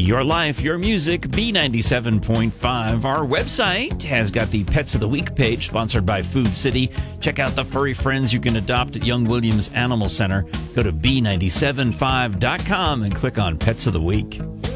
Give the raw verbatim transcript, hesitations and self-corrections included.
Your life, your music, B ninety-seven point five. Our website has got the Pets of the Week page, sponsored by Food City. Check out the furry friends you can adopt at Young Williams Animal Center. Go to B nine seven five dot com and click on Pets of the Week.